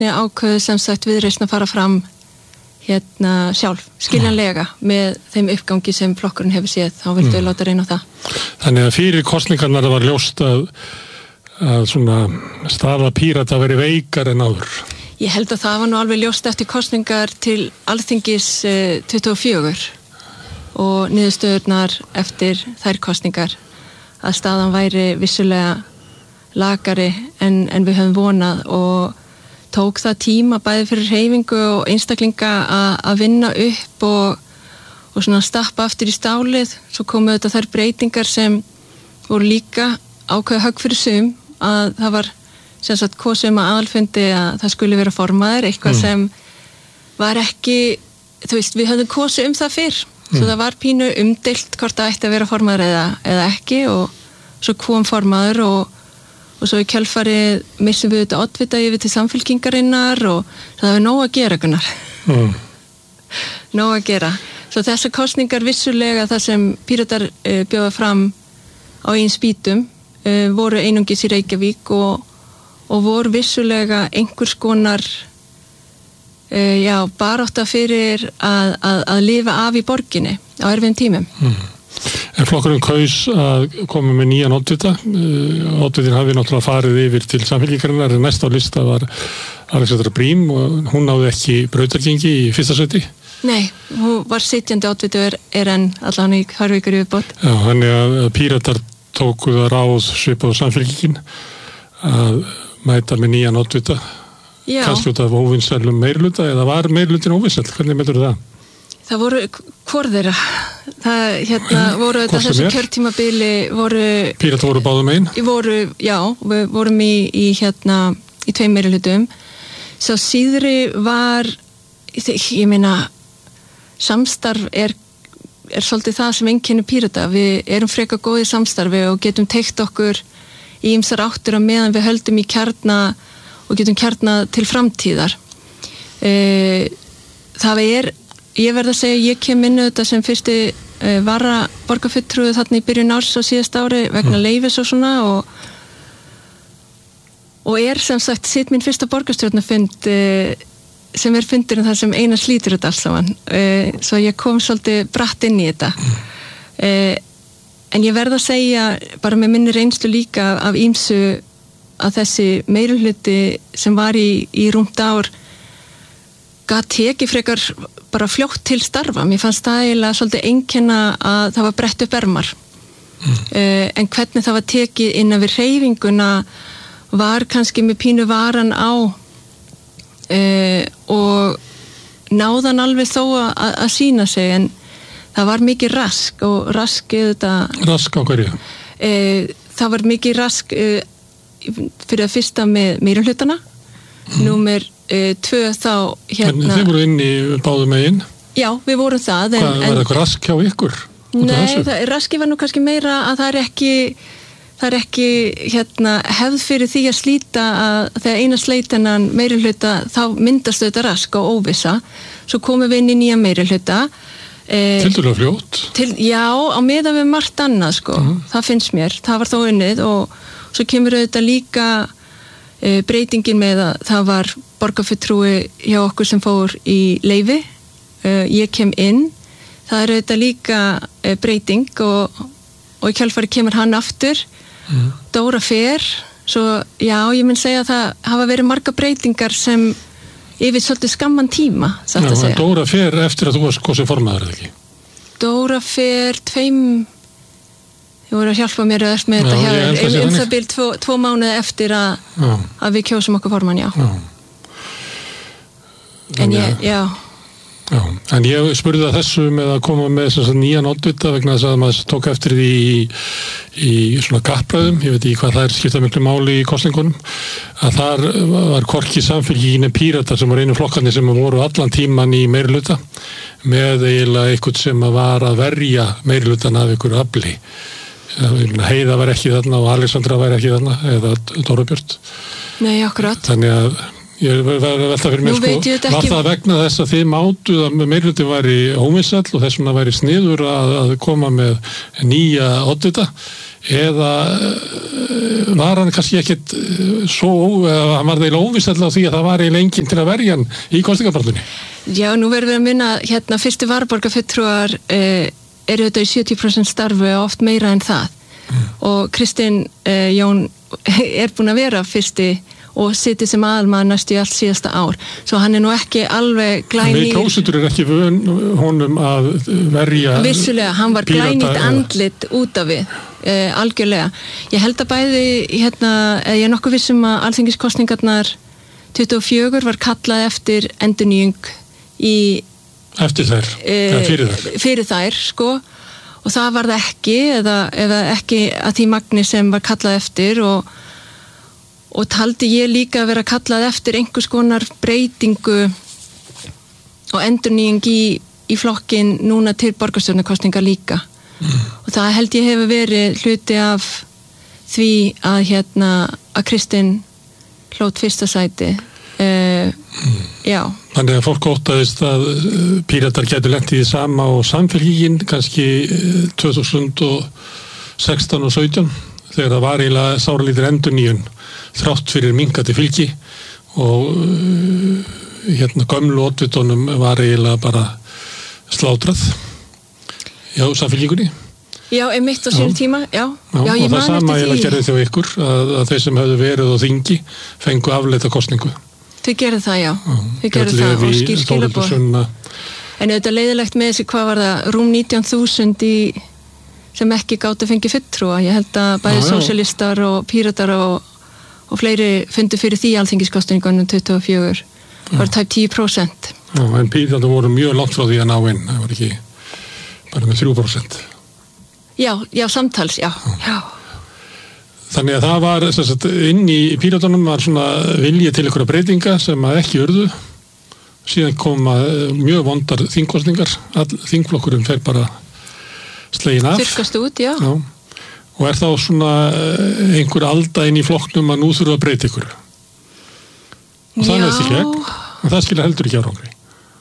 ákveðu sem sagt Viðreisn að fara fram sjálf, skiljanlega með þeim uppgangi sem flokkurinn hefur séð, þá vildu við láta reyna á það. Þannig að fyrir kosningarnar var ljóst að svona staða Pírata veri veikar en áður. Ég held að það var nú alveg ljóst eftir kosningar til Alþingis 24 og niðurstöðurnar eftir þær kosningar að staðan væri vissulega lakari en við höfum vonað og tók það tíma bæði fyrir hreyfingu og einstaklinga að vinna upp og svona stappa aftur í stálið. Svo komu þetta þær breytingar sem voru líka ákveða högg fyrir sum að það var sem sagt kosið að aðalfundi að það skulle vera formaður, eitthvað sem var ekki, þú veist, við höfðum kosið það fyrr, svo það var pínu umdeilt hvort það ætti að vera formaður eða ekki og svo kom formaður og svo í kjölfarið missum við þetta oddvita yfir til Samfylkingarinnar og það var nóg að gera, Gunnar. Nóg að gera. Svo þessar kosningar vissulega það sem Píratar bjóða fram á eigin spýtum voru einungis í Reykjavík og voru vissulega einhvers konar barátta fyrir að lifa af í borginni á erfiðum tímum. En flokkurinn kaus að koma með nýjan oddvita. Oddvitin hafi náttúrulega farið yfir til Samfylkingarinnar en næst á lista var Alexandra Brím og hún náði ekki brautargengi í fyrsta sæti. Nei, hún var sitjandi oddviti og er enn allan í Harvíkur yfirbót. Já, þannig að Píratar tóku það ráð svipað á Samfylkingin að mæta með nýjan oddvita. Kannski út af óvinsælum meirihluta eða var meirihlutin óvinsæll? Hvernig meildur það? Það voru hvor þeirra. Það voru þetta þessu kjörtímabili voru... Píratar voru báðum einn? Við vorum í tveim meirihlutum. Sá síðri var, ég meina, samstarf er svolítið það sem einkennir Pírata. Við erum frekar góðið samstarfi og getum teygt okkur í ýmsar áttir á meðan við höldum í kjarna og getum kjarna til framtíðar. Það ég verð að segja, ég kem inn þetta sem fyrsti vara borgarfulltrúi þarna í byrjun árs á síðasta ári vegna leyfis og svona og sem sagt sitt minn fyrsta borgarstjórnarfund sem fundurinn þar sem Einar slítur þetta alls saman. Svo ég kom svolítið bratt inn í þetta. En ég verð að segja, bara með minni reynslu líka af ýmsu að þessi meirihluti sem var í rúmt ár gat tekið frekar bara fljótt til starfa. Mér fannst það eiginlega svolítið einkenna að það var brett upp ermar. En hvernig það var tekið innan við hreyfinguna var kannski með pínu varan á og náðan alveg þó að sýna sig en það var mikið rask og rask á hverju? Það var mikið rask fyrir að fyrsta með meirihlutana númer 2 þá En þið voru inn í báðum megin? Já, við vorum það Var það eitthvað rask hjá ykkur? Nei, raski var nú kannski meira að það er ekki hefð fyrir því að slíta að þegar eina sleitanan meirihluta þá myndast þetta rask og óvissa svo komum við inn í nýja meirihluta Tildulega fljótt? Já, á meðan við margt annað það finnst mér, það var þó unnið og svo kemur auðvitað líka breytingin með að það var borgarfulltrúi hjá okkur sem fór í leyfi ég kem inn það er auðvitað líka breyting og í kjölfari kemur hann aftur Dóra fer svo já, ég mun segja að það hafa verið marga breytingar sem yfir svolítið skamman tíma satt að segja. Dóra fer eftir að þú varst kosið formaður eða ekki? Dóra fer Þú voru að hjálpa mér með þetta hjá það bíl 2 mánuði eftir að við kjósum okkur formann, já. En En ég spurði að þessu með að koma með nýjan oddvita vegna þess að maður tók eftir því í svona kappræðum, ég veit ekki hvað það er skipta miklu máli í kosningunum, að þar var hvorki Samfylkingin Píratar sem var einu flokkarnir sem voru allan tíman í meirihluta með eiginlega eitthvað sem var að verja meirihlutan af einhverju afli. Heiða var ekki þarna og Alexandra var ekki þarna eða Dóra Björt. Nei, akkurat. Þannig að Ég velta fyrir mér var það vegna þess að þið mátuð að meirihluti væri óvinsæll og þess vegna væri sniður að koma með nýja oddvita eða var hann kannski ekkit svo, hann var þeirra óvinsæll á því að það var eiginlega enginn til að verja hann í kosningabaráttunni? Já, nú verðum við að minna, fyrstu varaborgarfulltrúar eru þetta í 70% starfi og oft meira en það og Kristinn Jón búin að vera fyrsti og sitið sem aðalmaður næstu í allt síðasta ár. Svo hann nú ekki alveg glænýr. Við kjósendur ekki vön honum að verja vissulega, hann var glænýtt andlit út af við, algjörlega. Ég held að bæði, ég er nokkuð vissum að alþingiskosningarnar 24 var kallað eftir endurnýjung í eftir þær, fyrir þær, sko. Og það var það ekki, eða ekki að því magni sem var kallað eftir og taldi ég líka að vera kallað eftir einhvers konar breytingu og endurnýjung í flokkin núna til borgarstjórnarkosninga líka. Og það held ég hefur verið hluti af því að Kristinn hlót fyrsta sæti. Já. Þannig að fólk óttaðist að Píratar gætu lent í því sama og Samfylkingin kannski 2016 og 17 þegar það var eiginlega sáralítil endurnýjun þrátt fyrir minkandi fylgi og gömlu oddvitunum var eiginlega bara slátrað hjá Samfylkingunni. Já, einmitt á sínum tíma, já. Já, og það sama eiginlega gerði þjá ykkur að þeir sem hefðu verið á þingi fengu afleita kosningu. Þau gerðu það, já. Þau gerðu það og skýr skilaboð. En auðvitað leiðilegt með þessi, hvað var það, rúm 19.000 sem ekki gátu fengið fulltrúa. Ég held að bæði sósíalistar og Píratar og fleiri fundu fyrir því alþingiskosningunum 24. Var tæp 10%. Já, en Píratar voru mjög langt frá því að ná inn. Það var ekki bara með 3%. Já, samtals, já. Þannig að það var, inn í Píratunum var svona vilji til einhverja breytinga sem að ekki urðu. Síðan koma mjög vondar þingkosningar. Þingflokkurinn fer bara slegin af. Þurrkast út, já. Og þá svona einhver alda inn í flokknum að nú þurfa að breyta ykkur. Og það veist ekki ekki. Og það skilja heldur ekki árangri.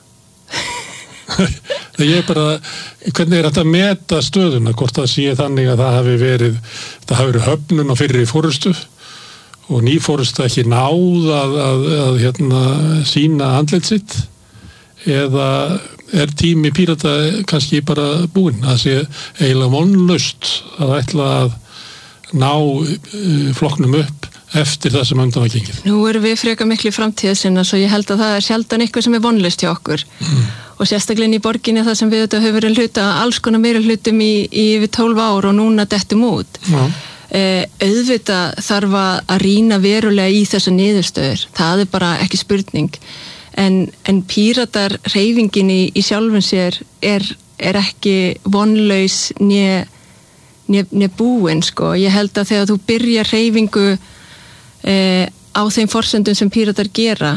Það ég bara, hvernig þetta að meta stöðuna, hvort það sé þannig að það hafi verið höfnun á fyrri forystu og ný forysta ekki náð að sína andlit sitt eða tími Pírata kannski bara búinn að sé eiginlega vonlaust að ætla að ná flokknum upp eftir það sem undan var gengið. Nú erum við frekar miklu í framtíðasinna svo ég held að það sjaldan eitthvað sem vonlaust hjá okkur. Og sérstaklega í borginni það sem við þetta höfum verið hluta alls konar meira hlutum í yfir 12 ár og núna dettum út. Auðvitað þarf að rýna verulega í þessa niðurstöður. Það bara ekki spurning. En Píratar hreyfingin í sjálfum sér er ekki vonlaus né búin, sko. Ég held að þegar þú byrjar hreyfingu á þeim forsendum sem Píratar gera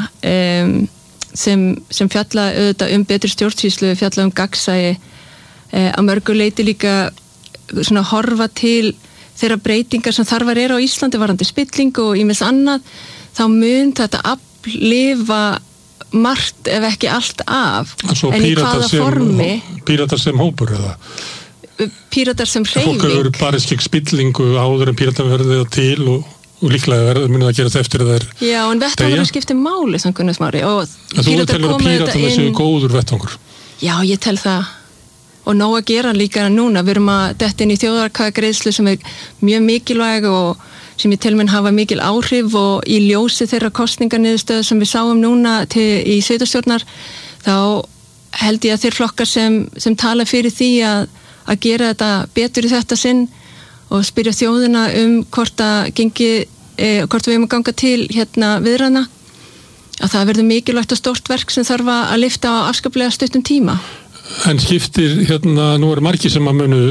sem fjalla auðvitað betri stjórnsýslu, fjalla gagnsæi að mörgu leyti líka svona horfa til þeirra breytingar sem þarfar eru á Íslandi varðandi spillingu og ýmis annað, þá mun þetta lifa margt ef ekki allt af. En í hvaða formi? Píratar sem hópur eða? Píratar sem hreyfing. Fólk hefur barist gegn spillingu áður en Píratar verði það til og líklega munið að gera þetta eftir að það er Já, en vettvangur skiptir máli sem Gunnar Smári og Píratar komu þetta inn. Þú séu góður vettvangur. Já, ég tel það og nóg að gera líka núna. Við erum að detta inn í þjóðaratkvæðagreiðslu sem er mjög mikilvæg og sem ég tel minn hafa mikil áhrif og í ljósi þeirra kosninganiðurstöðu sem við sáum núna í sveitarstjórnar þá held ég að þeir flokkar sem tala fyrir því að gera þetta betur í þetta sinn og spyrja þjóðina hvort við erum að ganga til viðræðna að það verður mikilvægt og stórt verk sem þarf að lyfta á afskaplega stuttum tíma. En skiptir, nú eru margir sem að munu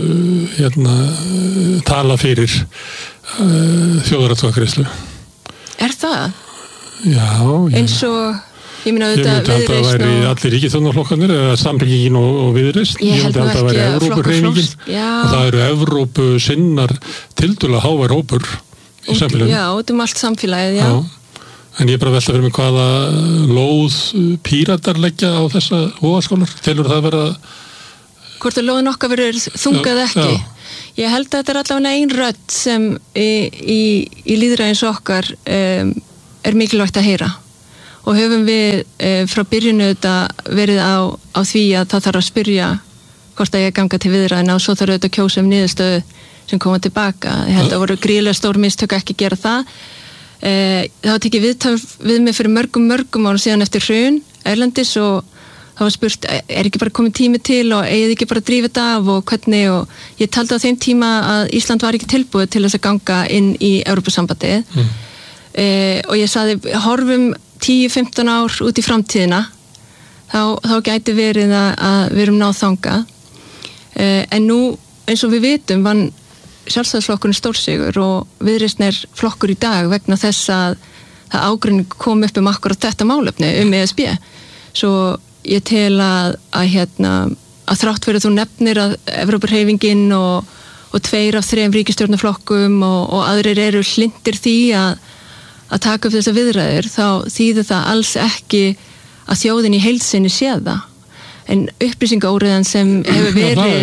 tala fyrir þjóðaratkvæðagreiðslu. Er það? Já. Eins og ég myndi að þetta Viðreisn og... Ég myndi að það væri allir ríkisstjórnarflokkarnir eða Samfylkingin og Viðreisn. Ég held nú ekki að Flokkur og það eru Evrópu sinnar tildulega hávar hópur í samfélaginu. Já, út allt samfélagið, já. En ég bara velta fyrir mig hvaða lóð Píratar leggja á þessa vogaskólar. Telur það vera... Hvort að lóðin okkar verður þungað ekki? Já. Ég held að þetta allavega ein rödd sem í lýðræðins okkar mikilvægt að heyra. Og höfum við frá byrjunu þetta verið á því að það þarf að spyrja hvort að ég ganga til viðræðina og svo þarf auðvitað að kjósa niðurstöðu sem koma tilbaka. Ég held að voru gríðlega stór mistök ekki gera það. Það var tekið við mig fyrir mörgum ára síðan eftir hrun erlendis og það var spurt, ekki bara komið tími til og eigið ekki bara að drífa þetta af og hvernig og ég taldi á þeim tíma að Ísland var ekki tilbúið til þess að ganga inn í Evrópusambandið og ég sagði, horfum 10-15 ár út í framtíðina þá gæti verið að við erum náð þangað en nú eins og við vitum vann Sjálfstæðisflokkurinn stórsigur og Viðreisn flokkur í dag vegna þess að það ágreining kom upp akkurat þetta málefni ESB svo ég tel að þrátt fyrir þú nefnir að Evrópuhreyfingin og 2 af 3 ríkisstjórnarflokkum og aðrir eru hlindir því að taka upp þessa viðræður þá þýðir það alls ekki að þjóðin í heild sinni sé það en upplýsingaóreiðan sem hefur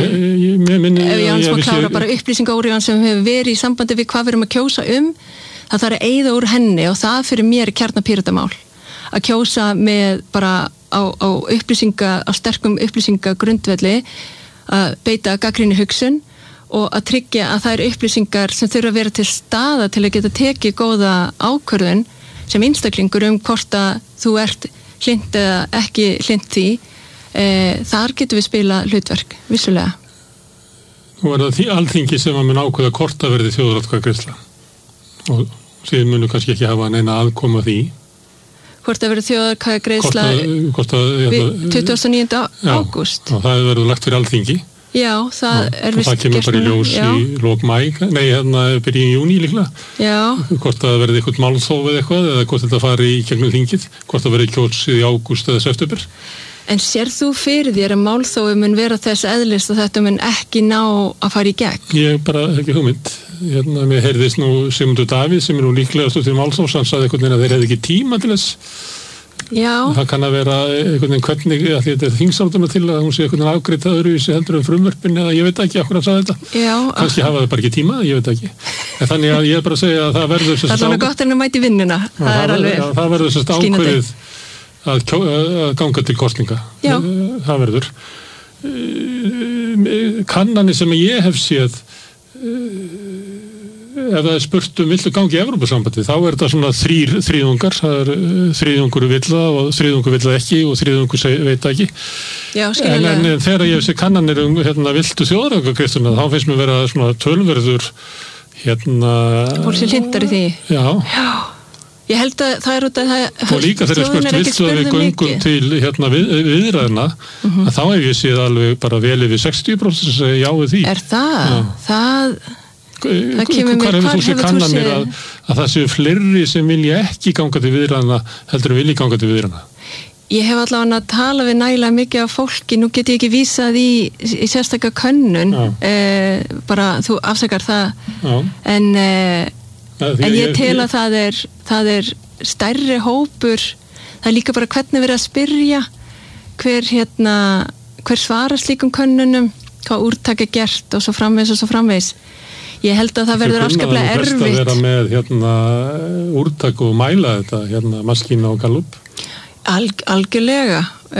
verið upplýsingaóreiðan sem hefur verið í sambandi við hvað við erum að kjósa það þarf að eyða úr henni og það fyrir mér kjarna Píratamál að kjósa með bara á sterkum upplýsingagrundvelli að beita gagnrýni hugsun og að tryggja að það eru upplýsingar sem þurfa að vera til staða til að geta tekið góða ákvörðun sem einstaklingur hvort að þú ert hlynnt eða ekki hlynnt því þar getum við spila hlutverk, vissulega. Nú það því alþingi sem að mun ákveða hvort að verði þjóðaratkvæðagreiðsla og síðan munu kannski ekki hafa neina aðkoma því. Hvort að verði þjóðaratkvæðagreiðsla 29. ágúst. Og það verður lagt fyrir alþingi. Já, það er vist gert. Það kemur bara í ljós í lok maí, byrjun júní líklega. Já. Hvort að verði eitthvað málþóf eða eitthvað, eða hvort þetta fari í gegnum þingið, hvort að verði kjósið í ágúst eða september. En sér þú fyrir þér að málþófi mun vera þess eðlist að þetta mun ekki ná að fara í gegn? Ég bara ekki hugmynd. Mér heyrðist nú Sigmundur Davíð sem nú líklegast út í málþófs, hann sagði einhvern veginn að þeir hefði ekki tíma til þess. Já. Það kann að vera einhvern veginn hvernig að þetta er þingsáttuna til að hún sé einhvern veginn afgreitt öðruvísi heldur frumvörpin eða ég veit ekki akkur að sagði þetta. Já. Kannski hafa þau bara ekki tíma, ég veit ekki. En þannig að ég er bara að segja að það verður það er alveg gott en að mæti vinnuna. Það verður sérst ákveðið að ganga til kosninga. Já. Það verður. Kannanir sem ég hef séð ef það er spurt viltu gangi í Evrópusambandið, þá er þetta svona þríðungar, það er þriðjungur vill og þriðjungur vill ekki og þriðjungur veit ekki. Já, skiljanlega. En þegar ég sé kannanir viltu þjóðaratkvæðagreiðsluna, þá finnst mér vera svona tölverður fólk sem hlintar í því. Já. Ég held að það er út að það og líka þegar spurt viltu að við göngum til viðræðina, þá hef ég séð alveg bara vel yfir 60% sem segja já við því. Er það? Hvað hefur þú séð kannanir að það séu fleiri sem vilja ekki ganga til viðræðina heldur en vilja ganga til viðræðina? Ég hef allavega að tala við nægilega mikið af fólki, nú get ég ekki vísað í sérstakka könnun, bara þú afsakar það, en ég tel að það er stærri hópur, það er líka bara hvernig verið að spyrja hver svara slíkum könnunum, hvað úrtak er gert og svo framvegis. Ég held að það verður afskaplega erfitt. Það er best að vera með úrtak og mæla þetta, maskína og gallup. Algjörlega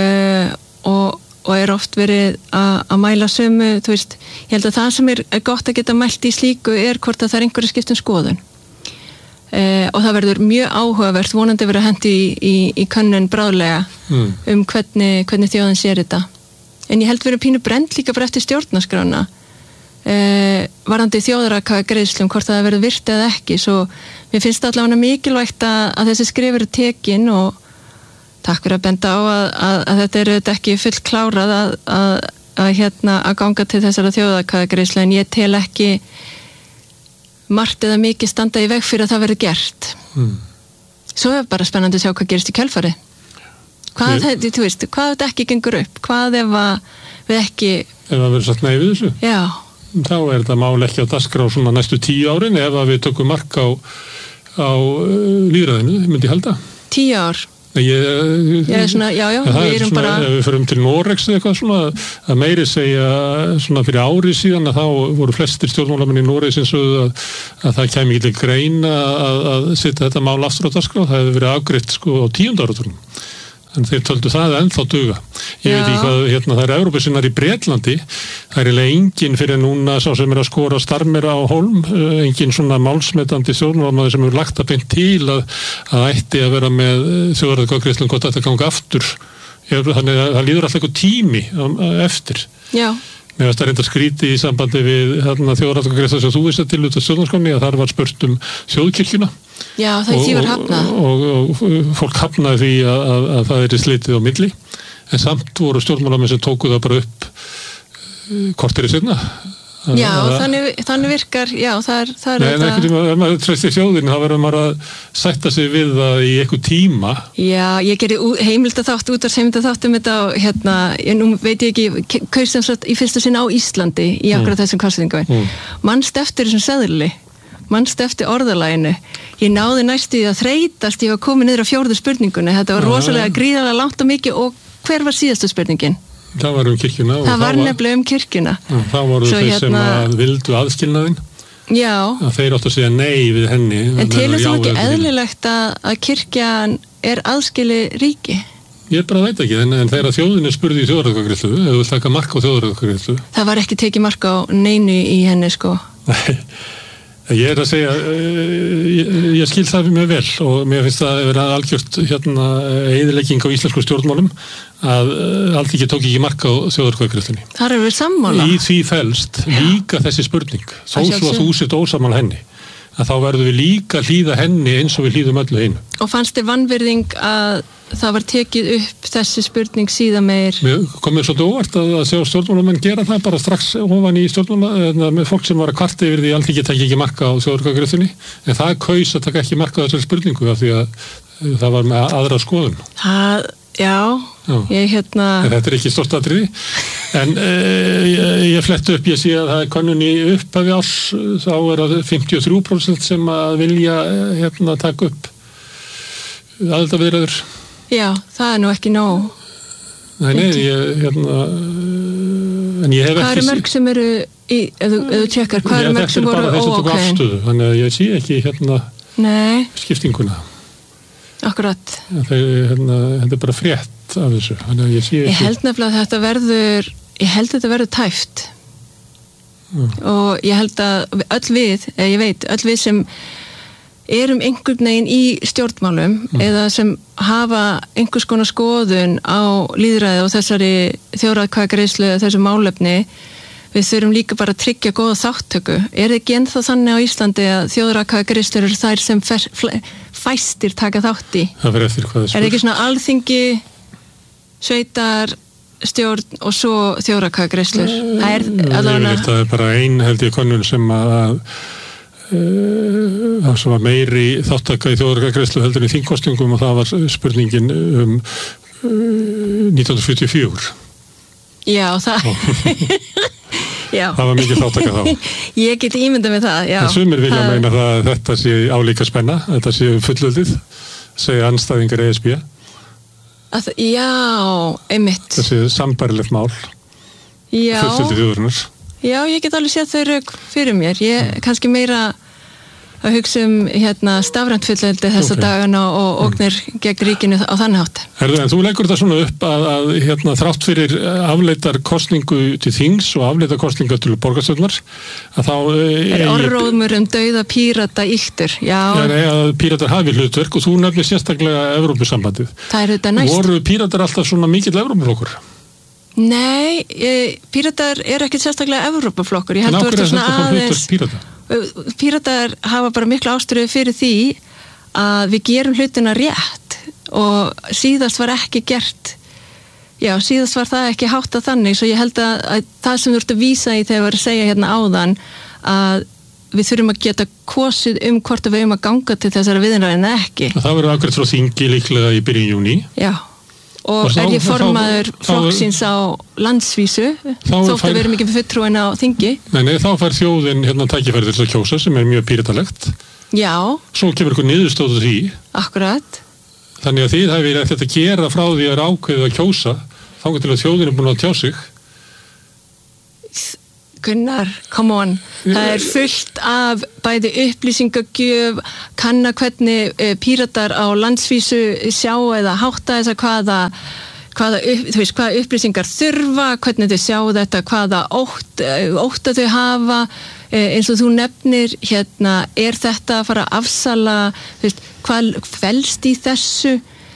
og er oft verið að mæla sömu, þú veist, ég held að það sem er gott að geta mælt í slíku hvort að það er einhverju skiptum skoðun. Og það verður mjög áhugavert, vonandi verið að hendi í könnun bráðlega hvernig þjóðin sér þetta. En ég held verið pínu brennd líka bara eftir stjórnarskrána. Varðandi þjóðaratkvæðagreiðslum hvort það verður virt eða ekki, svo mér finnst allavega mikilvægt að þessi skrif eru tekin og takk fyrir að benda á að þetta eru ekki full klárað að ganga til þessara þjóðaratkvæðagreiðslu, en ég tel ekki margt eða mikið standa í veg fyrir að það verður gert. Svo er bara spennandi að sjá hvað gerist í kjölfari. Hvað þetta ekki gengur upp, hvað ef við ekki ef það verður satt nei við þessu? Já. Þá er þetta mál ekki á dagskrá svona næstu 10 árin ef að við tökum mark á á lýðræðinu, myndi ég halda. 10 ár. Við erum bara... Ef við förum til Noregs eða eitthvað svona, að meiri segja svona fyrir ári síðan að þá voru flestir stjórnmálamenn í Noregs eins og að það kæmi ekki til greina að setja þetta mál aftur á dagskrá. Það hefði verið afgreitt sko á 10. áratugnum. En þeir töldu það ennþá duga. Ég veit ekki hvað, það er Evrópusinnar í Bretlandi, það er eiginlega enginn fyrir núna sá sem að skora Starmer á Hólm, enginn svona málsmetandi stjórnmálamaður sem hefur lagt að beint til að ætti að vera með þjóðaratkvæðagreiðslu hvort þetta ganga aftur. Þannig að það líður alltaf eitthvað tími eftir. Já. Mér varst að reynda skríti í sambandi við þjóðaratkvæðagreiðslu sem þú veist til út af stjórnarskránni að þar var spurt þjóðkirkjuna. Já, það því var hafnað. Og fólk hafnaði því að það er slitið á milli, en samt voru stjórnmálamenn sem tóku það bara upp korteri seinna. Já, þannig virkar, já, það er þetta... Nei, einhvern tíma, ef maður treystir þjóðinni, þá verður maður að sætta sig við það í einhver tíma. Já, ég gerði heimildaþátt, útvarpsheimildaþátt þetta og nú veit ég ekki, kaus sem sagt í fyrsta sinn á Íslandi í akkurat þessum kosningum. Manst eftir þessum seðli. Manst eftir orðalaginu. Ég náði næstu að þreytast, ég var komin niður á 4. spurninguna. Þetta var rosalega gríðarlega langt og mikið og hver var síðasta spurningin? Það var kirkjuna. Það var nefnilega kirkjuna. Það voru þeir sem að vildu aðskilnaðinn. Já. Að þeir áttu að segja nei við henni. En telur þú ekki eðlilegt að kirkjan er aðskili ríki? Ég bara veit ekki, en þegar þjóðinni spurði í þjóðaratkvæðagreiðslu, ef þú vilt taka mark á þjóðaratkvæðagreiðslu. Það var ekki tekið mark á neinu í henni, sko. Nei. Ég er að segja, ég skil það mjög vel og mér finnst það að vera algjört eyðilegging á íslensku stjórnmálum að Alþingi tók ekki mark á þjóðaratkvæðagreiðslunni. Þar erum við sammála. Í því felst líka þessi spurning, þó svo að þú sért ósammála henni, að þá verðum við líka hlýða henni eins og við hlýðum öllu einu. Og fannst þér vanvirðing að það var tekið upp þessi spurning síðan meir? Mér komið svolítið óvart að sjá stjórnmálamenn gera það bara strax ofan í stjórnmála með fólk sem var að kvarta yfir því Alþingi taki ekki marka á þjóðaratkvæðagreiðslunni, en það kaus að taka ekki marka á þessari spurningu af því að það var með aðra skoðun. Þetta er ekki stórt atriði, en ég fletti upp, ég sé að það er könnun í upphafi árs, þá er það 53% sem að vilja taka upp aðildarviðræður. Já, það er nú ekki nóg. Nei, en ég hef ekki... Hvað eru mörg sem eru ef þú tjekkar, hvað eru mörg sem voru óákveðin? Þannig að ég sé ekki skiptinguna. Akkurat. Þetta er bara frétt af þessu. Ég held nefnilega að þetta verður tæft. Og ég held að öll við sem erum einhvern veginn í stjórnmálum eða sem hafa einhvers konar skoðun á lýðræði og þessari þjóðaratkvæðagreiðslu eða þessu málefni, við þurfum líka bara að tryggja góða þáttöku. Er ekki ennþá þannig á Íslandi að þjóðaratkvæðagreiðslur eru þær sem fæstir taka þátt í? Það verður eftir hvað er ekki svona Alþingi, sveitar, stjórn og svo þjóðaratkvæðagreiðslur? Það er bara held ég könnun sem að það sem var meiri þáttaka í þjóðaratkvæðagreiðslu heldur í þingkosningum og það var spurningin 1944. Já, það það var mikið þáttaka þá. Ég get ímyndað með það, já. En sumir vilja meina það að þetta sé álíka spenna, þetta sé fullöldið, segja andstæðingar ESB. Já, einmitt. Það sé sambærilegt mál, fullöldið þjóðarinnar. Já, ég get alveg séð þau rauk fyrir mér. Ég kannski meira að hugsa stafrænt fullveldi þessa dagana og ógnir gegn ríkinu á þannig hátt. En þú leggur það svona upp að þrátt fyrir afleitar kosningu til þings og afleitar kosningu til borgarstjórnar að þá er orðrómur dauða Pírata ýktur. Já, að Píratar hafi hlutverk og þú nefnir sérstaklega Evrópusambandið. Það er þetta næst. Voru Píratar alltaf svona mikill Evrópuflokkur? Nei, Píratar er ekki sérstaklega Evrópuflokkur. Ég held að þetta svona aðeins Píratar hafa bara mikla ástríðu fyrir því að við gerum hlutina rétt og síðast var ekki gert síðast var það ekki háttað þannig, svo ég held að það sem þú ert að vísa í þegar að segja áðan að við þurfum að geta kosið hvort við að ganga til þessara viðræðina en ekki. Það verður afgreitt frá þingi líklega í byrjun júní. Já. Og er ég formaður flokksins á landsvísu þótt að við erum ekki fulltrúin á þingi? Nei, þá fær þjóðin tækifæri til að kjósa sem er mjög píratalegt Já. Svo kemur eitthvað niðurstöðu því. Akkurat. Þannig að þið hafið ekkert að gera frá því að ákveðið að kjósa, þangað til að þjóðin búin að tjá sig. Gunnar, come on. Það fullt af bæði upplýsingagjöf, kanna hvernig Píratar á landsvísu sjá eða hátta þess að hvaða upplýsingar þurfa, hvernig þau sjá þetta, hvaða ótta þau hafa, eins og þú nefnir, er þetta að fara að afsala, hvað felst í þessu,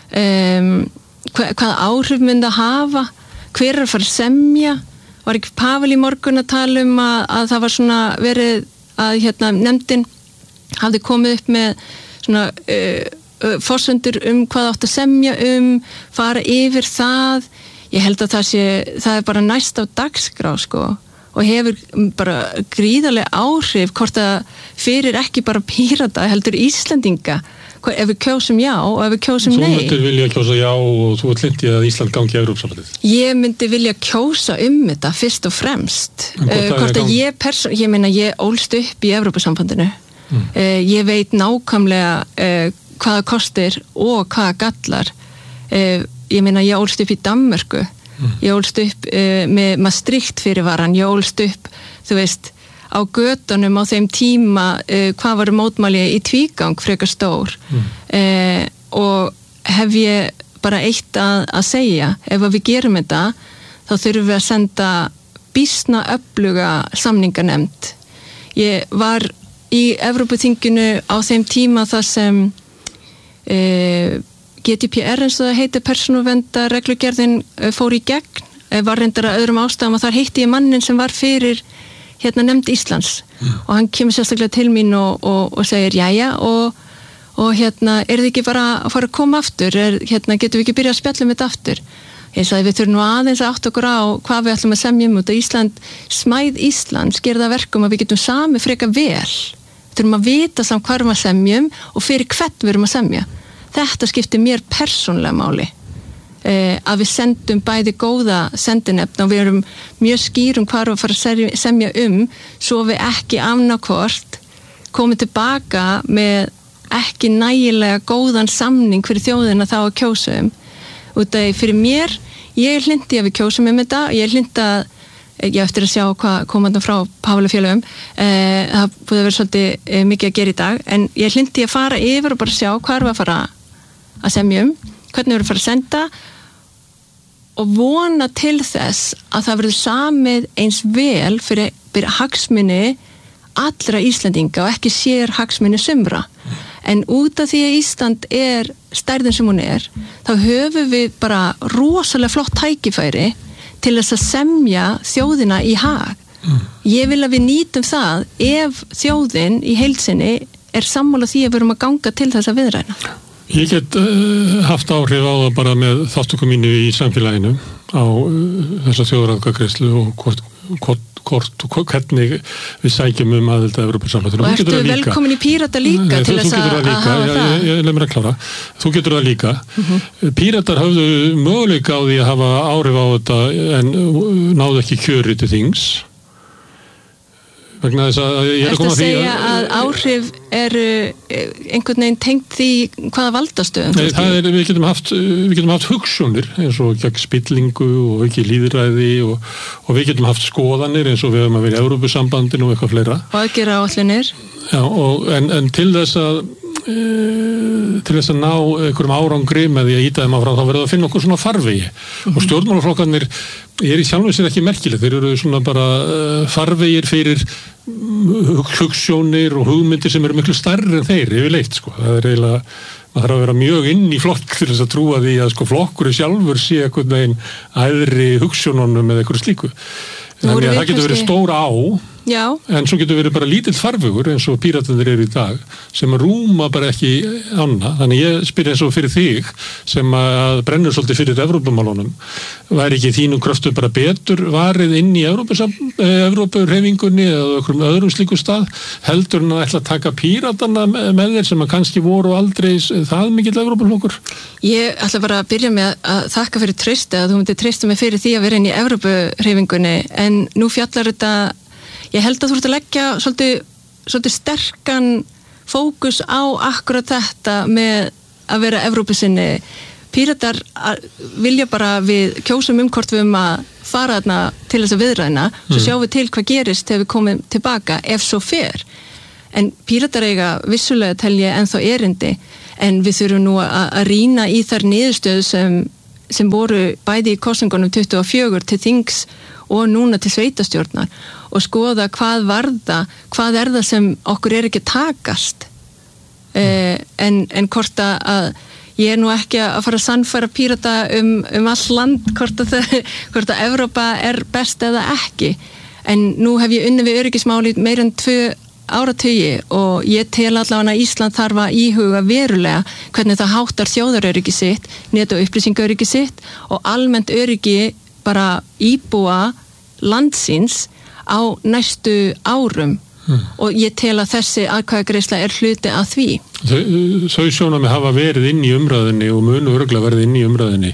hvaða áhrif mun það hafa, hver að fara að semja. Var ekki Pavel í morgun að tala að það var svona verið að nefndin hafði komið upp með svona forsendur hvað átt að semja fara yfir það. Ég held að það er bara næst á dagskrá sko og hefur bara gríðarlega áhrif hvort að fyrir ekki bara Pírata heldur Íslendinga. Ef við kjósum já og ef við kjósum nei. Þú myndir vilja kjósa já og þú hlynnt að Ísland gangi í Evrópusambandið? Ég myndi vilja kjósa þetta fyrst og fremst. Hvort að ég meina ég ólst upp í Evrópusambandinu. Ég veit nákvæmlega hvaða kostir og hvaða gallar. Ég meina ég ólst upp í Danmörku. Ég ólst upp með Maastricht fyrirvaran. Ég ólst upp, þú veist, á götunum á þeim tíma hvað var mótmæli í tvígang frekar stór og hef ég bara eitt að segja, ef við gerum þetta þá þurfum við að senda býsna öfluga samninganefnd. Ég var í Evrópuþinginu á þeim tíma þar sem GDPR eins og það heitir persónuverndar-reglugerðin fór í gegn, var reyndar að öðrum ástæðum og þar hitti ég mannin sem var fyrir nefnd Íslands og hann kemur sérstaklega til mín og segir jæja og er þið ekki bara að fara að koma aftur, getum við ekki byrjað að spjalla þetta aftur. Ég sagði við þurfum nú aðeins að átta okkur á hvað við ætlum að semja út af smæð Íslands gerir það verkum að við getum sami freka vel. Við þurfum að vita samt hvað við semjum og fyrir hvern við erum að semja. Þetta skiptir mér persónlega máli. Að við sendum bæði góða sendinefn og við erum mjög skýrum hvað að fara að semja svo við ekki annarkvort komum tilbaka með ekki nægilega góðan samning fyrir þjóðina þá að kjósa út af fyrir mér, ég hlynnti að við kjósum þetta, ég hlynnti að ég eftir að sjá hvað komandan frá Pávlafélögum, það búið að vera svolítið mikið að gera í dag, en ég hlynnti að fara yfir og bara sjá hvað við að fara að semja hvernig við erum að fara að senda og vona til þess að það verður samið eins vel fyrir hagsmuni allra Íslendinga og ekki sér hagsmuni sumra. En út af því að Ísland stærðin sem hún þá höfum við bara rosalega flott tækifæri til þess að semja þjóðina í hag. Ég vil að við nýtum það ef þjóðin í heild sinni sammála því að við erum að ganga til þess að viðræna. Ég get haft áhrif á það bara með þáttöku mínu í samfélaginu á þessa þjóðaratkvæðagreiðslu og hvernig við sækjum aðild að Evrópusambandinu. Og ertu velkomin í Pírata líka til þess að hafa það? Ég leið mér að klára. Þú getur það líka. Píratar höfðu möguleika á því að hafa áhrif á þetta en náðu ekki kjöri til þings. Vegna þess að ég að koma að því segja að áhrif einhvern veginn tengt því hvaða valdastöðum? Nei, við getum haft hugsjónir eins og gegn spillingu og ekki líðræði og við getum haft skoðanir eins og við höfum að vera í Evrópusambandinu og eitthvað fleira. Og aðgera áætlanir. Já, en til þess að ná einhverjum árangri með því að ýta þeim áfram þá verður að finna okkur svona farvegi og stjórnmálaflokkarnir í sjálfu sér ekki merkileg, þeir eru svona bara farvegir fyrir hugsjónir og hugmyndir sem eru miklu stærri en þeir yfirleitt sko. Það eiginlega, maður þarf að vera mjög inn í flokk til þess að trúa því að sko flokkur sjálfur sé einhvern veginn æðri hugsjónunum eða einhverju slíku. Þannig að það getur verið stór á Já. En svo getur verið bara lítill farvegur eins og Píratarnir eru í dag sem rúma bara ekki ána. Þannig ég spyr eins og fyrir þig sem að brennur svolítið fyrir Evrópumálunum væri ekki þínum kröftu bara betur varið inn í Evrópuhreyfingunni eða okkur öðrum slíku stað heldur en að ætla að taka Píratarna með þér sem að kannski voru aldrei það mikill Evrópuflokkur? Ég ætla bara að byrja með að þakka fyrir trausti að þú myndir treysta mig fyrir því að vera inn í Evrópuhreyfingunni en nú fjallar þetta. Ég held að þú ert að leggja svolítið sterkan fókus á akkurat þetta með að vera Evrópusinni. Píratar vilja bara við kjósum hvort við að fara þarna til þess að viðræðina, svo sjáum við til hvað gerist þegar við komum tilbaka ef svo fer. En Píratar eiga vissulega telja ennþá erindi, en við þurfum nú að rýna í þær niðurstöðu sem voru bæði í kosningunum 24 til þings og núna til sveitastjórnar og skoða hvað er það sem okkur ekki takast. En hvort að ég nú ekki að fara að sannfæra Pírata all land hvort að Evrópa best eða ekki. En nú hef ég unnið við öryggismáli meira en 2 áratugi og ég tel allavega að Ísland þarf að íhuga verulega hvernig það háttar þjóðaröryggi sitt, net- og upplýsingaöryggi sitt og almennt öryggi bara íbúa landsins á næstu árum. Og ég tel að þessi atkvæðagreiðsla hluti af því. Þau sjónarmið hafa verið inn í umræðinni og munu örugglega verið inn í umræðinni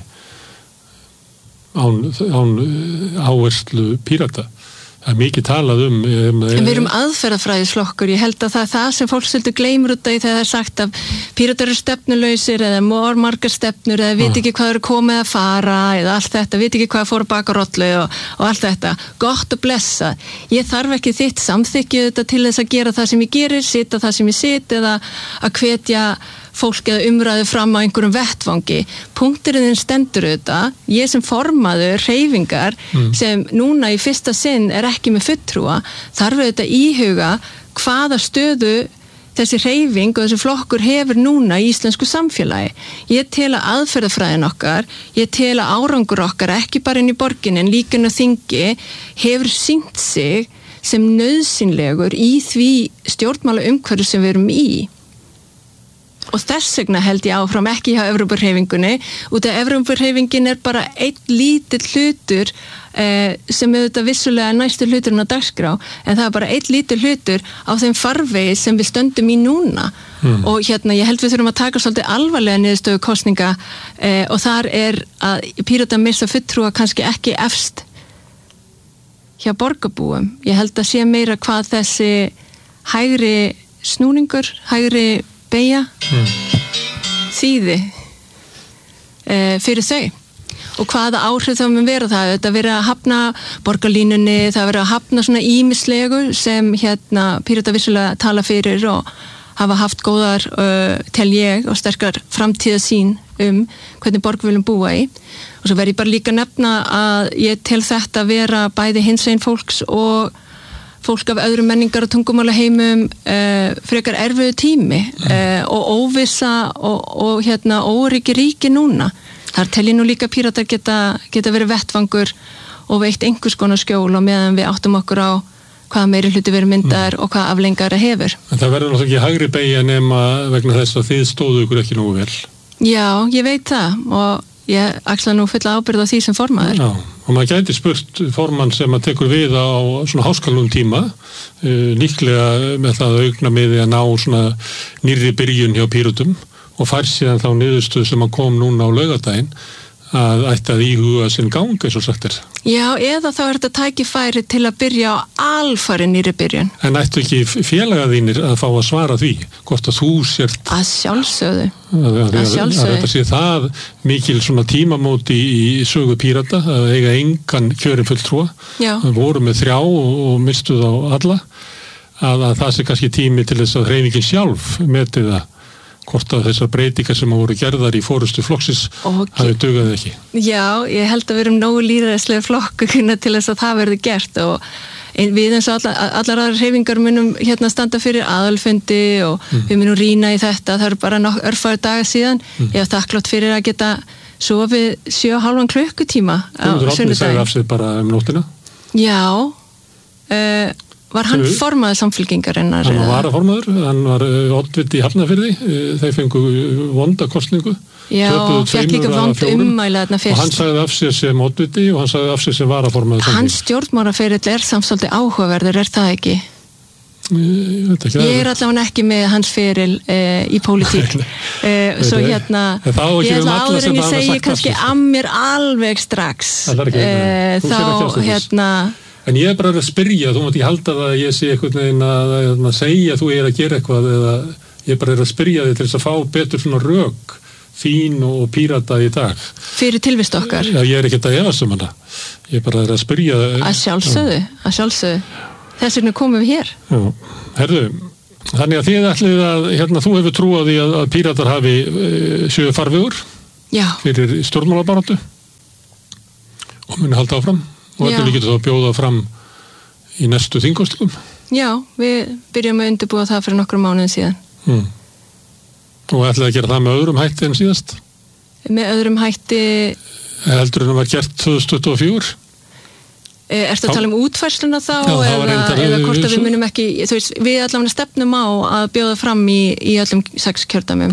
án áherslu Pírata. Það mikið talað en við erum aðferðafræðisflokkur. Ég held að það sem fólk svolítið gleymur út af því þegar það sagt að Píratar eru stefnulausir eða margar stefnur eða veit ekki hvað eru komið að fara eða allt þetta, veit ekki hvað fór að baka rollu og allt þetta. Gott og blessa. Ég þarf ekki þitt samþykki þetta til þess að gera það sem ég gerir, sita það sem ég sit eða að hvetja fólk eða umræðu fram á einhverjum vettvangi. Punkturinn stendur auðvitað, ég sem formaður hreyfingar sem núna í fyrsta sinn ekki með fulltrúa, þarf auðvitað íhuga hvaða stöðu þessi hreyfing og þessi flokkur hefur núna í íslensku samfélagi. Ég tel að aðferðafræðin okkar, ég tel að árangur okkar ekki bara inn í borginni en líka inn á þingi hefur sýnt sig sem nauðsynlegur í því stjórnmála umhverfi sem við erum í. Og þess vegna held ég áfram ekki hjá Evrópuhreyfingunni út af Evrópuhreyfingin bara einn lítill hlutur sem auðvitað vissulega næstu hluturinn á dagskrá en það bara einn lítill hlutur á þeim farvegi sem við stöndum í núna og ég held við þurfum að taka svolítið alvarlega niðurstöðu kosninga og þar að Píratar missa fulltrúa kannski ekki efst hjá borgarbúum. Ég held að sé meira hvað þessi hægri snúningur, hægri beigja þýði fyrir þau og hvaða áhrif það mun vera það. Þetta verið að hafna borgarlínunni, það verið að hafna svona ýmislegu sem Píratar vissulega tala fyrir og hafa haft góðar tel ég og sterkar framtíðasýn hvernig borg við viljum búa í. Og svo verið ég bara líka nefna að ég tel þetta vera bæði hinsegin fólks og fólk af öðrum menningar og tungumála heimum frekar erfiðu tími og óvissa og óryggi ríki núna. Þar tel ég nú líka Píratar geta verið vettvangur og veitt einhvers konar skjól og meðan við áttum okkur á hvaða meiri hluti verið myndar og hvaða afleiðingar það hefur. En það verður náttúrulega ekki hægri beygja nema vegna þess að þið stóðu ykkur ekki nógu vel. Já, ég veit það og ég axla nú fulla ábyrgð á því sem formaður. Já, og maður gæti spurt formann sem að tekur við á svona háskalum tíma, líklega með það aukna miði að ná svona nýrri byrjun hjá Píratum og fær síðan þá niðurstöð sem að kom núna á laugardaginn að ætti að íhuga sinn gang eins og sagt Já, eða þá þetta tækifæri til að byrja á alfari nýrri byrjun. En ættu ekki félagar þínir að fá að svara því hvort að þú sért að sjálfsögðu að þetta sé það mikil svona tímamóti í sögu Pírata að eiga engan kjörin fulltrúa voru með 3 og mistuð á alla að það sé kannski tími til þess að hreyfingin sjálf meti það hvort að þessar breytingar sem voru gerðar í forystu flokksins hafi dugað ekki. Já, ég held að við erum nógu lýðræðislega flokkur til þess að það verði gert og við eins og allar aðrar hreyfingar munum standa fyrir aðalfundi og við munum rýna í þetta. Það eru bara örfáir dagar síðan. Ég er þakklátt fyrir að geta sofið 7,5 klukkutíma á sunnudaginn. Þú sagði af sig bara nóttina? Já, var hann formaður samfylkingarinnar? Hann var varaformaður, hann var oddviti í Hafnarfirði, þeir fengu vonda kosningu. Já, fekk líka vond ummæla þarna fyrst. Og hann sagði af sér sem oddviti og hann sagði af sér sem varaformaður samfylkingar. Hans stjórnmálaferill samt svolítið áhugaverður, það ekki? Ég allavega ekki með hans feril í pólitík. Svo ég ætla áður en ég segi kannski að mér alveg strax. Þá En ég bara að spyrja, þú mátt ekki halda það að ég sé einhvern veginn að segja að þú að gera eitthvað eða ég bara að spyrja þig til þess að fá betur svona rök þín og Pírata í dag. Fyrir tilvist okkar? Já, ég ekkert að efast hana. Ég bara að spyrja. Að sjálfsögðu. Þess vegna komum við hér. Já, herðu, þannig að þið ætlið að, þú hefur trú á því að Píratar hafi séu farvegur fyrir stjórnmálabaráttu og muni halda áfram og þetta getur þá að bjóða fram í næstu þingkosningum. Já, við byrjum að undirbúa það fyrir nokkrum mánuðin síðan. Og ætlið að gera það með öðrum hætti en síðast? Með öðrum hætti... Heldur en það var gert 2024? Ertu að tala útfærsluna þá? Eða hvort að við munum ekki... Þú veist, við allavega stefnum á að bjóða fram í öllum 6 kjördæmum.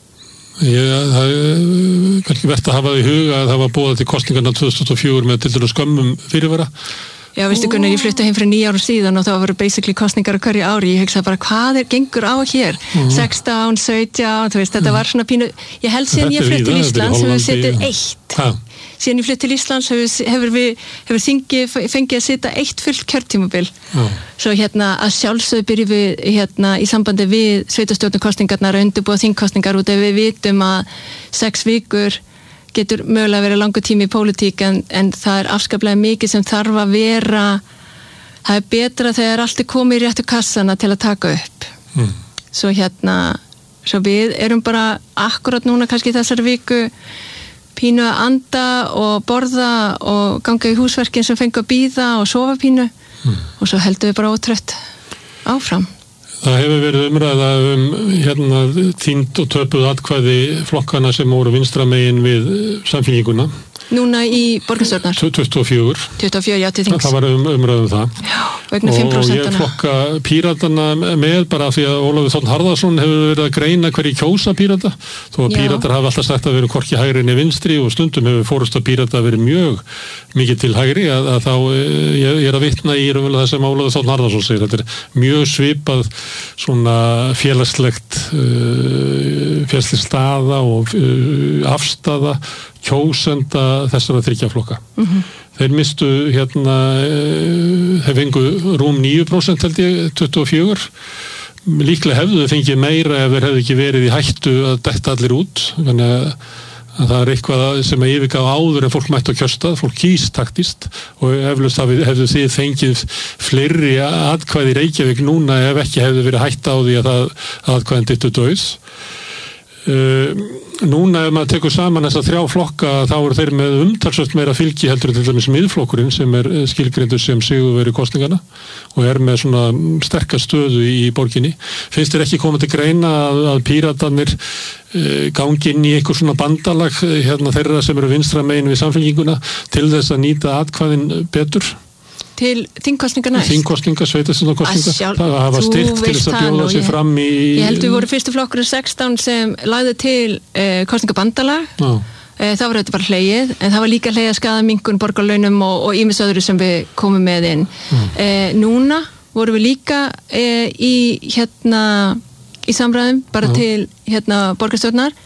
Það er kannski vert að hafa í huga að það var boðað til kosningarna 2024 með til dæmis skömmum fyrirvara. Já, veistu Gunnar, ég flutti heim fyrir 9 árum síðan og það voru basically kosningar á hverju ári. Ég hugsaði bara, hvað gengur á hér? 16, 17, þú veist, þetta var svona pínu... Ég held síðan ég flutti til Íslands hefur við setið 1. Síðan ég flutti til Íslands hefur þingið fengið að setja 1 fullt kjörtímabil. Svo að sjálfsögðu byrjum við í sambandi við sveitarstjórnarkosningarnar að undirbúa þingkosningar út ef við vitum að 6 vikur getur mögulega verið langur tími í pólitík en það er afskaplega mikið sem þarf að vera, það er betra þegar allt er komið í réttu kassana til að taka upp. Svo við erum bara akkurat núna kannski þessari viku pínu að anda og borða og ganga í húsverkin sem fengu að bíða og sofa pínu og svo heldum við bara ótrött áfram. Það hefur verið umræða þyngd og töpuð atkvæði flokkana sem voru vinstra megin við samfélkinguna. Núna í borgarstjórnar? 24. 24, já, til þings. Það var umræðum það. Já, vegna 5%. Og ég flokka Píratana með bara því að Ólafur Þ. Harðarson hefur verið að greina hverju kjósa Pírata. Þó að Píratar hafa alltaf sagt að vera hvorki hægri en vinstri og stundum hefur forysta Pírata verið mjög mikið til hægri að þá ég er að vitna í það sem Ólafur Þ. Harðarson segir. Þetta er mjög svipað svona félagsleg staða og afstaða kjósenda þessara 3 flokka. Þeir mistu þeir fengu rúm 9% held ég, 24. Líklega hefðu þau fengið meira ef þeir hefðu ekki verið í hættu að detta allir út. Þannig að það er eitthvað sem yfirgaf áður en fólk mætti á kjörstað, fólk kýs taktist og eflaust hefðu þið fengið fleiri atkvæði í Reykjavík núna ef ekki hefðu verið hætta á því að það atkvæðin dyttu dauð. Núna ef maður tekur saman þessa 3 flokka þá eru þeir með umtalsvert meira fylgi heldur til dæmis miðflokkurinn sem er skilgreindur sem sigurvegari kosningana og er með svona sterka stöðu í borginni. Finnst þér ekki komið til greina að Píratarnir gangi inn í einhver svona bandalag þeirra sem eru vinstra megin við samfélkinguna til þess að nýta atkvæðin betur? Til þingkosninga næst? Þingkosninga, sveitarstjórnarkosninga. Það hafa styrkt til þess að bjóða sig fram í... Ég held við voru fyrstu flokkurinn 16 sem lagði til kosningabandalag. Það var þetta bara hlegið, en það var líka hlegið að skaða minnkun, borgarlaunum og ýmis öðru sem við komum með inn. Núna vorum við líka í samræðum bara til borgarstjórnar.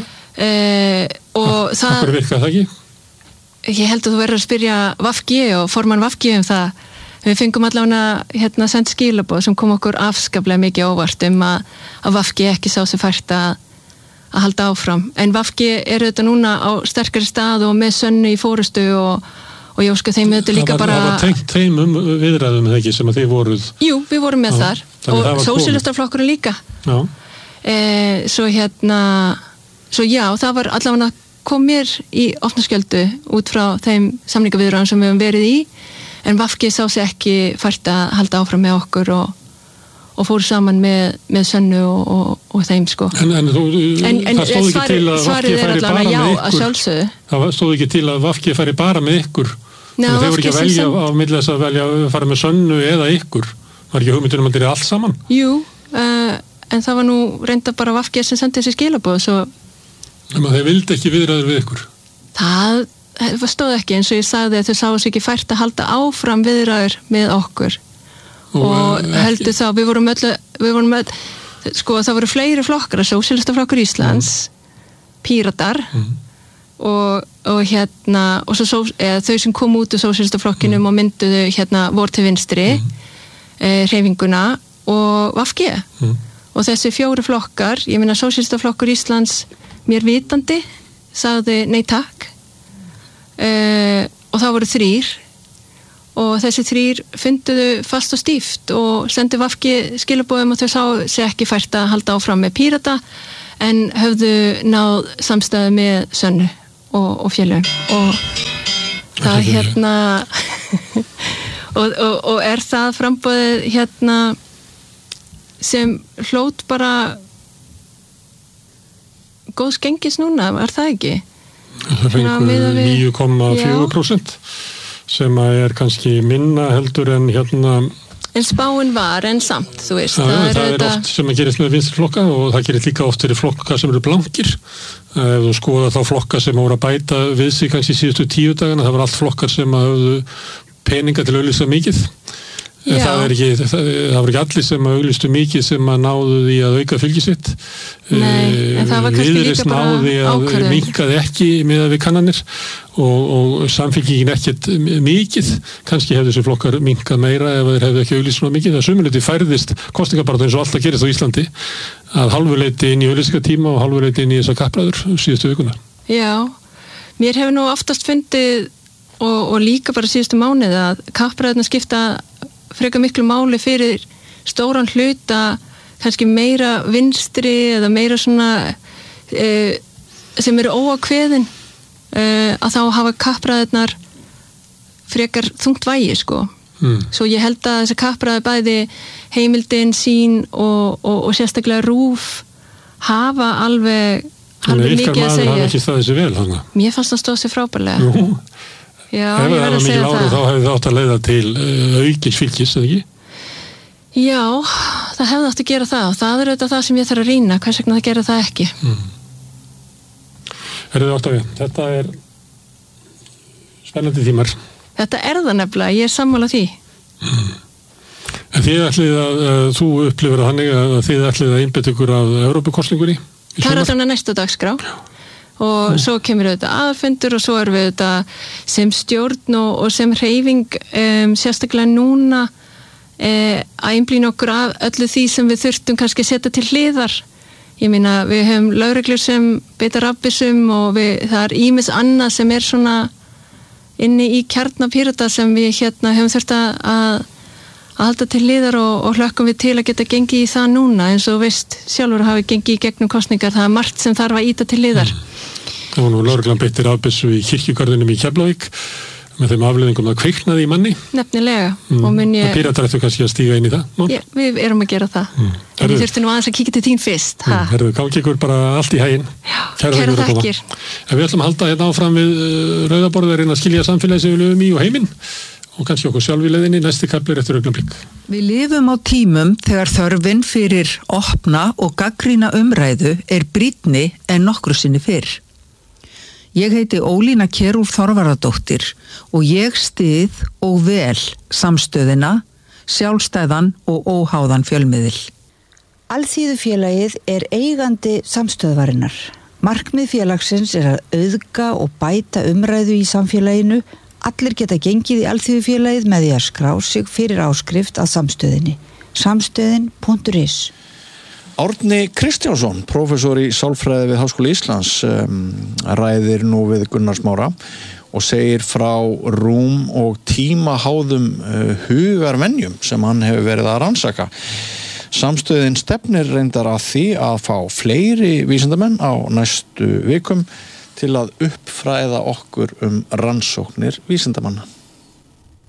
Akkur virka það ekki? Ég held að þú verður að spyrja VG og formann VG það. Við fengum allavega send skilaboð sem kom okkur afskaplega mikið óvart að VG ekki sá sig fært að halda áfram. En VG eru þetta núna á sterkari stað og með Sönnu í fórustu og ég óska þeim þetta líka bara... Það var tengt þeim viðræðum eða ekki sem að þið voruð... Jú, við vorum með þar og sósíalistarflokkurinn líka. Já. Svo já, það var allavega kom mér í opnaskjöldu út frá þeim samningaviðræðum sem við höfum verið í en VG sá sig ekki fært að halda áfram með okkur og fór saman með Sönnu og þeim sko. En það stóð ekki til að VG færi bara með ykkur? Það stóð ekki til að VG færi bara með ykkur? Þeir voru ekki að velja á milli þess að velja að fara með Sönnu eða ykkur? Var ekki hugmyndin að þetta er allt saman? Jú, en það var nú reynda bara VG sem sendi þessi skilaboð svo Þeir vildi ekki viðræður við ykkur? Það stóð ekki eins og ég sagði að þau sáu sig ekki fært að halda áfram viðræður með okkur og heldur þá, við vorum öll sko það voru fleiri flokkar, Sósíalistaflokkur Íslands, Píratar og svo þau sem kom út úr sósíalistaflokkinum og mynduðu vor til vinstri hreyfinguna og VG og þessi 4 flokkar, ég meina sósíalistaflokkur Íslands mér vitandi sagði nei takk og það voru 3 og þessi 3 funduðu fast og stíft og sendu VG skilaboðum og þau sá sig ekki fært að halda áfram með Pírata en höfðu náð samstæðu með Sönnu og félögum og það og er það framboðið sem hlót bara góðs gengis núna, var það ekki? Það fengur 9,4% sem er kannski minna heldur en En spáin var en samt, þú veist. Það er oft sem að gerist með vinstri flokka og það gerist líka oft fyrir flokka sem eru blankir. Ef þú skoða þá flokka sem voru að bæta við sig kannski síðustu 10 dagana, það var allt flokkar sem að höfðu peninga til að auglýsa mikið. Það var ekki allir sem að auglýstu mikið sem að náðu því að auka fylgi sitt. Nei, en það var kannski líka bara ákvörðun. Minnkaði ekki með við kannanir og samfylkingin ekkert mikið. Kannski hefðu þessi flokkar minnkað meira ef þeir hefðu ekki auglýst svona mikið. Það sumuleyti færðist kosningabaráttu eins og alltaf gerist á Íslandi að hálfuleyti inn í auglýsingatíma og hálfuleyti inn í þessa kappræður síðustu vikuna. Já, mér hefur nú oftast fundið og líka bara síðustu mánuði að kappræðurnar skipta frekar miklu máli fyrir stóran hluta, kannski meira vinstri eða meira svona sem eru óákveðin að þá hafa kappræðurnar frekar þungt vægi sko. Svo ég held að þessi kappræður bæði heimildin sín og sérstaklega RÚV hafa alveg mikið að segja. Hafa ekki staðið sér vel hana? Mér fannst það stóð sér frábærlega. Jú. Já, ef það var mikil ára þá hefði það átt að leiða til aukins fylgis, eða ekki? Já, það hefði átt að gera það og það er auðvitað það sem ég þarf að rýna, hvers vegna það gera það ekki. Octavía, þetta er spennandi tímar. Þetta er það nefnilega, ég er sammála því. En þið ætlið að þú upplifir að þannig að þið ætlið að einbeita ykkur af Evrópukosningunni? Það er alltaf næstu dagskrá. Og svo kemur auðvitað aðfundur og svo erum við auðvitað sem stjórn og sem hreyfing sérstaklega núna að einblína okkur af öllu því sem við þurftum kannski að setja til hliðar. Ég meina, við höfum lögreglur sem beita rafbyssum og það er ýmis annað sem er svona inni í kjarna Pírata sem við höfum þurft að halda til hliðar og hlökkum við til að geta gengið í það núna eins og veist sjálfur hafi gengið í gegnum kosningar, það er margt sem þarf að íta til hliðar. Það var nú lögreglan beittir rafbyssu í kirkjugarðinum í Keflavík með þeim afleiðingum að kviknaði í manni. Nefnilega. Og Píratar ættu kannski að stíga inn í það? Við erum að gera það. En við þurftum nú aðeins að kíkja til þín fyrst. Gangi ykkur bara allt í haginn. Kæra þakkir. En við ætlum að halda hérna áfram við Rauðaborðið að reyna að skilja samfélagi sem við lifum í og heiminn og kannski okkur sjálf í leiðinni, næsti kaplir eftir augnablik. Við lifum á tímum þegar þörfin fyrir opna og gagnrýna umræðu er brýnni en nokkru sinni fyrr. Ég heiti Ólína Kjerúlf Þorvarðardóttir og ég styð og vel samstöðina, sjálfstæðan og óháðan fjölmiðil. Alþýðufélagið er eigandi samstöðvarinnar. Markmið félagsins er að auðga og bæta umræðu í samfélaginu. Allir geta gengið í Alþýðufélagið með því að skrá sig fyrir áskrift að samstöðinni. Samstöðin.is. Árni Kristjánsson, prófessor í sálfræði við Háskóla Íslands, ræðir nú við Gunnar Smára og segir frá rúm og tímaháðum hugarvenjum sem hann hefur verið að rannsaka. Samstöðin stefnir reyndar að því að fá fleiri vísindamenn á næstu vikum til að uppfræða okkur rannsóknir vísindamanna.